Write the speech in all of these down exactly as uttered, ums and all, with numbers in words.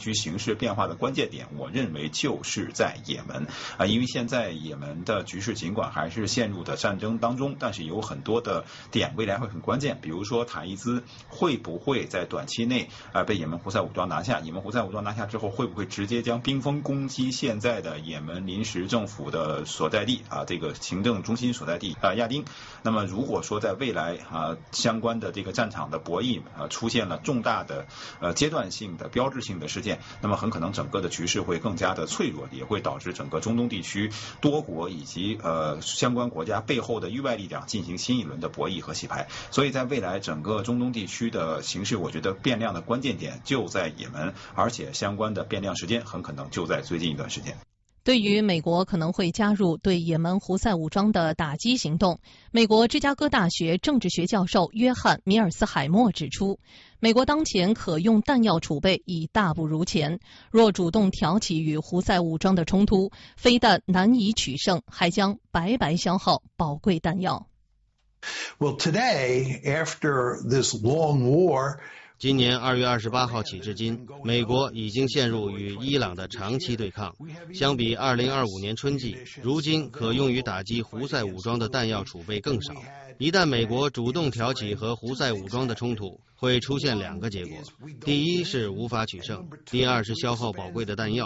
区形势变化的关键点，我认为就是在也门啊，因为现在也门的局势尽管还是陷入的战争当中，但是有很多的点未来会很关键，比如说塔伊兹会不会在短期内啊被也门胡塞武装拿下？也门胡塞武装拿下之后，会不会直接将兵锋攻击现在的也门临时政府的所在地啊，这个行政中心所在地啊亚丁？那么如果说在未来啊相关的这个战场的博弈啊出现了重大的呃阶段性的标志性的事件，那么很可能整个的局势会更加的脆弱，也会导致整个中东地区多国以及呃相关国家背后的域外力量进行新一轮的博弈和洗牌。所以在未来整个中东地区的形势，我觉得变量的关键点就在也门，而且相关的变量时间很可能就在最近一段时间。 对于美国可能会加入对也门胡塞武装的打击行动，美国芝加哥大学政治学教授约翰·米尔斯海默指出，美国当前可用弹药储备已大不如前，若主动挑起与胡塞武装的冲突，非但难以取胜，还将白白消耗宝贵弹药。 Well, today, after this long war, 今年二月二十八号起至今，美国已经陷入与伊朗的长期对抗。相比二零二五年春季，如今可用于打击胡塞武装的弹药储备更少。一旦美国主动挑起和胡塞武装的冲突，会出现两个结果：第一是无法取胜，第二是消耗宝贵的弹药。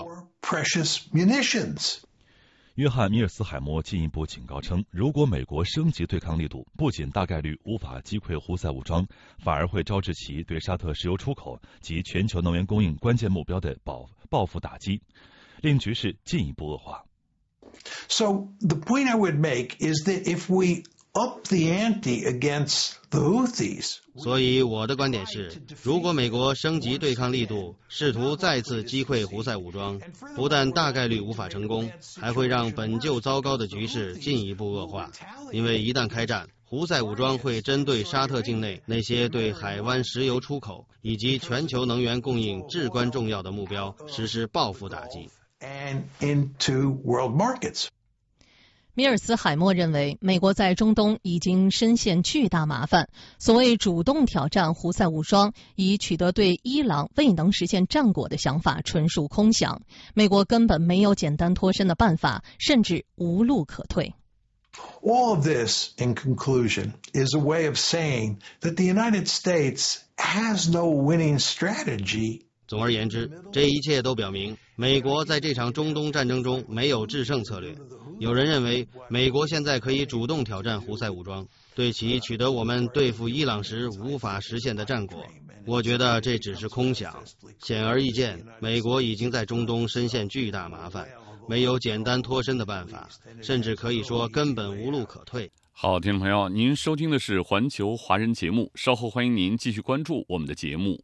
约翰·米尔斯海默进一步警告称，如果美国升级对抗力度，不仅大概率无法击溃胡塞武装，反而会招致其对沙特石油出口及全球能源供应关键目标的报报复打击，令局势进一步恶化。 So the point I would make is that if we up the ante against the Houthis. 所以我的观点是，如果美国升级对抗力度，试图再次击溃胡塞武装，不但大概率无法成功，还会让本就糟糕的局势进一步恶化。因为一旦开战，胡塞武装会针对沙特境内那些对海湾石油出口以及全球能源供应至关重要的目标实施报复打击。 And into world markets. 米尔斯海默认为，美国在中东已经深陷巨大麻烦。所谓主动挑战胡塞武装，以取得对伊朗未能实现战果的想法，纯属空想。美国根本没有简单脱身的办法，甚至无路可退。 All of this, in conclusion, is a way of saying that the United States has no winning strategy. 总而言之，这一切都表明，美国在这场中东战争中没有制胜策略。有人认为，美国现在可以主动挑战胡塞武装，对其取得我们对付伊朗时无法实现的战果。我觉得这只是空想。显而易见，美国已经在中东深陷巨大麻烦，没有简单脱身的办法，甚至可以说根本无路可退。 好，听众朋友，您收听的是环球华人节目，稍后欢迎您继续关注我们的节目。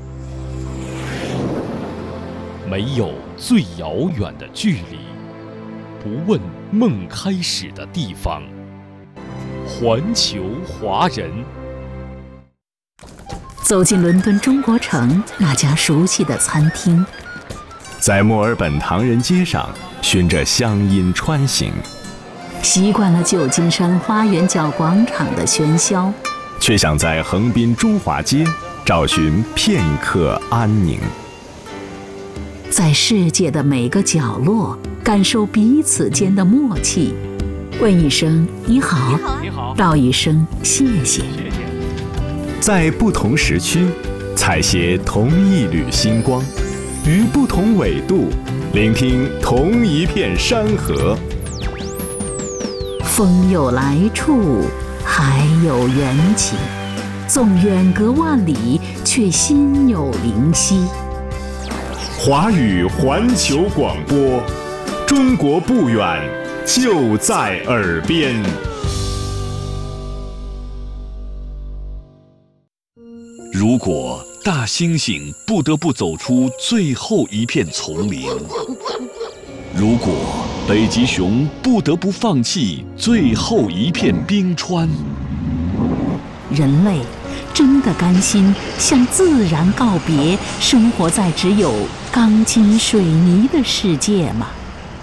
没有最遥远的距离，不问梦开始的地方。环球华人。 走进伦敦中国城那家熟悉的餐厅， 在墨尔本唐人街上循着乡音穿行， 习惯了旧金山花园角广场的喧嚣， 却想在横滨中华街找寻片刻安宁。 在世界的每个角落感受彼此间的默契，问一声你好， 你好， 道一声谢谢。 在不同时区采撷同一缕星光，于不同纬度聆听同一片山河。 风有来处，海有缘起，纵远隔万里，却心有灵犀。 华语环球广播，中国不远，就在耳边。 如果大猩猩不得不走出最后一片丛林，如果北极熊不得不放弃最后一片冰川， 人类真的甘心向自然告别，生活在只有钢筋水泥的世界吗？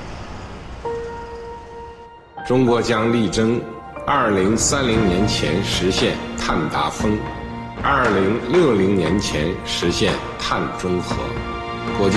中国将力争二零三零年前实现碳达峰，二零六零年前实现碳中和。国际